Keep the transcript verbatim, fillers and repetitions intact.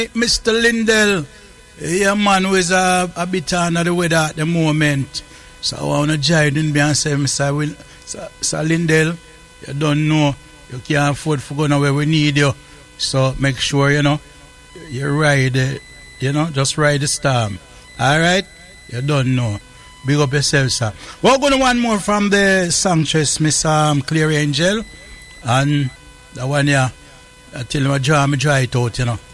Mister Lindell, yeah man who is a, a bit under the weather at the moment. So I want to join in and say, Mister Will, Sir, Sir Lindell, you don't know, you can't afford to go where we need you. So make sure, you know, you ride, uh, you know, just ride the storm. Alright? You don't know. Big up yourself, sir. We're going to one more from the song choice, Miss um, Clear Angel. And the one here, I tell him I draw me dry it out, you know.